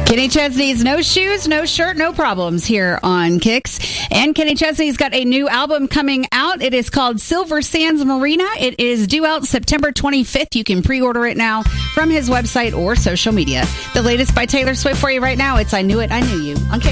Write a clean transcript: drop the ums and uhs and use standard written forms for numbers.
Kenny Chesney's No Shoes, No Shirt, No Problems here on Kicks. And Kenny Chesney's got a new album coming out. It is called Silver Sands Marina. It is due out September 25th. You can pre-order it now from his website or social media. The latest by Taylor Swift for you right now. It's I Knew It, I Knew You on Kicks.